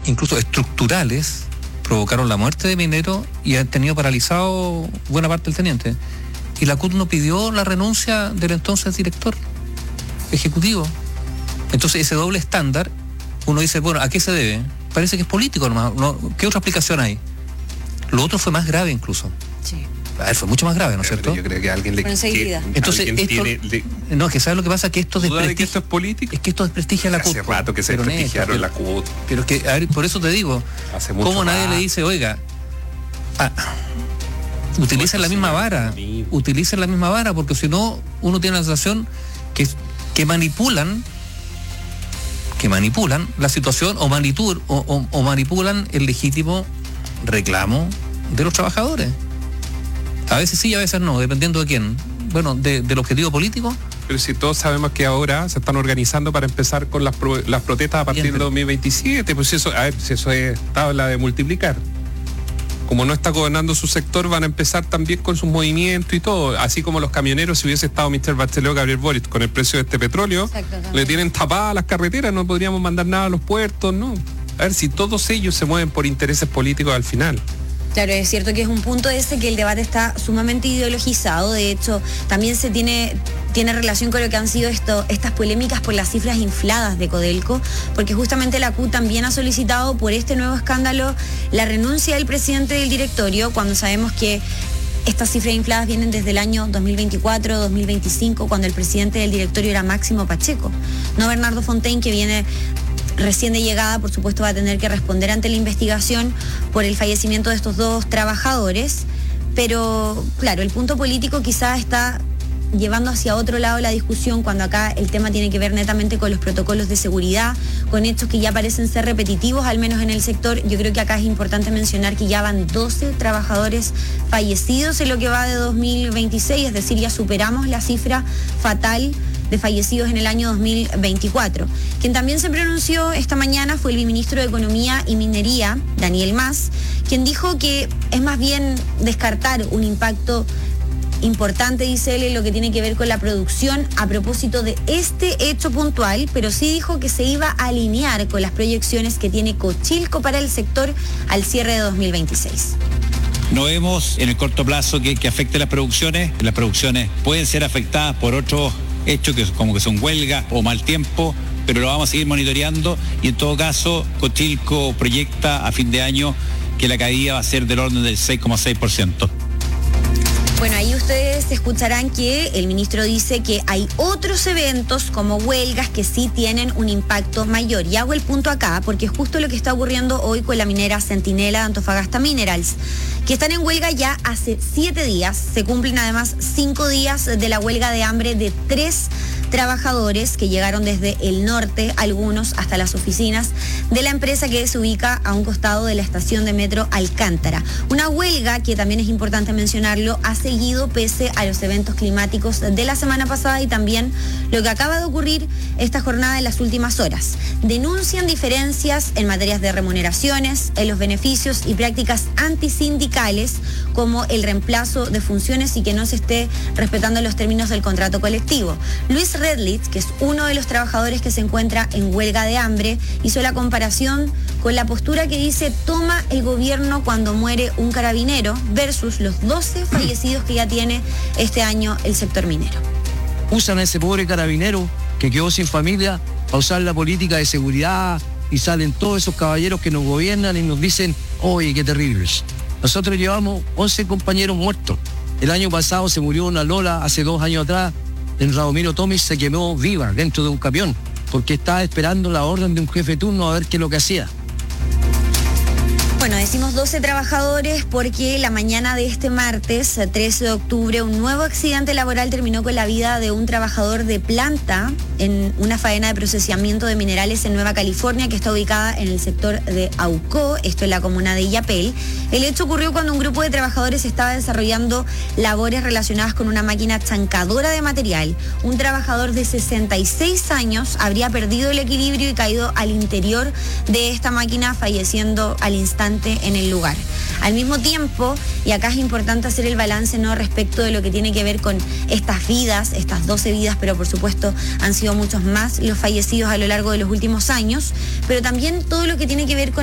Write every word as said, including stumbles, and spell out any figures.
incluso estructurales, provocaron la muerte de Minero y han tenido paralizado buena parte del teniente. Y la C U T no pidió la renuncia del entonces director ejecutivo. Entonces ese doble estándar, uno dice, bueno, ¿a qué se debe? Parece que es político nomás, ¿no? ¿Qué otra explicación hay? Lo otro fue más grave incluso. Sí. A ver, fue mucho más grave, ¿no es cierto? Yo creo que alguien le... Que, Entonces, esto, tiene, le, no, es que ¿sabes lo que pasa? Que esto desprestigia... ¿De que esto es político? Es que esto desprestigia a la C U T. Hace rato que se desprestigiaron la C U T. Pero es que, a ver, por eso te digo, hace mucho ¿cómo nadie más. le dice, oiga, ah, utilicen la misma vara, utilicen la misma vara, porque si no, uno tiene la sensación que, que manipulan que manipulan la situación o, manitur, o, o, o manipulan el legítimo reclamo de los trabajadores. A veces sí y a veces no, dependiendo de quién. Bueno, de, del objetivo político. Pero si todos sabemos que ahora se están organizando para empezar con las, pro, las protestas a partir Bien, pero... de dos mil veintisiete, pues eso, a ver, si eso es tabla de multiplicar. Como no está gobernando su sector, van a empezar también con sus movimientos y todo. Así como los camioneros, si hubiese estado mister Barceló, Gabriel Boric, con el precio de este petróleo, le tienen tapadas las carreteras, no podríamos mandar nada a los puertos, ¿no? A ver, si todos ellos se mueven por intereses políticos al final. Claro, es cierto que es un punto ese que el debate está sumamente ideologizado. De hecho, también se tiene, tiene relación con lo que han sido esto, estas polémicas por las cifras infladas de Codelco, porque justamente la C U también ha solicitado por este nuevo escándalo la renuncia del presidente del directorio, cuando sabemos que estas cifras infladas vienen desde el año dos mil veinticuatro, dos mil veinticinco, cuando el presidente del directorio era Máximo Pacheco, no Bernardo Fontaine, que viene recién de llegada. Por supuesto va a tener que responder ante la investigación por el fallecimiento de estos dos trabajadores, pero claro, el punto político quizá está llevando hacia otro lado la discusión, cuando acá el tema tiene que ver netamente con los protocolos de seguridad, con hechos que ya parecen ser repetitivos, al menos en el sector. Yo creo que acá es importante mencionar que ya van doce trabajadores fallecidos en lo que va de dos mil veintiséis, es decir, ya superamos la cifra fatal de fallecidos en el año dos mil veinticuatro. Quien también se pronunció esta mañana fue el viceministro de Economía y Minería, Daniel Mas, quien dijo que es más bien descartar un impacto importante, dice él, en lo que tiene que ver con la producción a propósito de este hecho puntual, pero sí dijo que se iba a alinear con las proyecciones que tiene Cochilco para el sector al cierre de dos mil veintiséis. No vemos en el corto plazo que, que afecte las producciones. Las producciones pueden ser afectadas por otros hechos que, como que son huelgas o mal tiempo, pero lo vamos a seguir monitoreando y en todo caso Cochilco proyecta a fin de año que la caída va a ser del orden del seis coma seis por ciento. Bueno, ahí ustedes escucharán que el ministro dice que hay otros eventos como huelgas que sí tienen un impacto mayor. Y hago el punto acá porque es justo lo que está ocurriendo hoy con la minera Centinela de Antofagasta Minerals, que están en huelga ya hace siete días. Se cumplen además cinco días de la huelga de hambre de tres trabajadores que llegaron desde el norte, algunos hasta las oficinas de la empresa que se ubica a un costado de la estación de metro Alcántara. Una huelga que también es importante mencionarlo, ha seguido pese a los eventos climáticos de la semana pasada y también lo que acaba de ocurrir esta jornada en las últimas horas. Denuncian diferencias en materias de remuneraciones, en los beneficios y prácticas antisindicales, como el reemplazo de funciones y que no se esté respetando los términos del contrato colectivo. Luis Redlitz, que es uno de los trabajadores que se encuentra en huelga de hambre, hizo la comparación con la postura que dice toma el gobierno cuando muere un carabinero versus los doce fallecidos que ya tiene este año el sector minero. Usan a ese pobre carabinero que quedó sin familia a usar la política de seguridad y salen todos esos caballeros que nos gobiernan y nos dicen, oye, qué terribles. Nosotros llevamos once compañeros muertos. El año pasado se murió una Lola, hace dos años atrás, en Radomiro Tomis se quemó viva dentro de un camión porque estaba esperando la orden de un jefe de turno a ver qué es lo que hacía. Bueno, decimos doce trabajadores porque la mañana de este martes, trece de octubre, un nuevo accidente laboral terminó con la vida de un trabajador de planta en una faena de procesamiento de minerales en Nueva California, que está ubicada en el sector de Aucó, esto en la comuna de Illapel. El hecho ocurrió cuando un grupo de trabajadores estaba desarrollando labores relacionadas con una máquina chancadora de material. Un trabajador de sesenta y seis años habría perdido el equilibrio y caído al interior de esta máquina, falleciendo al instante en el lugar. Al mismo tiempo, y acá es importante hacer el balance, ¿no?, respecto de lo que tiene que ver con estas vidas, estas doce vidas, pero por supuesto han sido muchos más los fallecidos a lo largo de los últimos años, pero también todo lo que tiene que ver con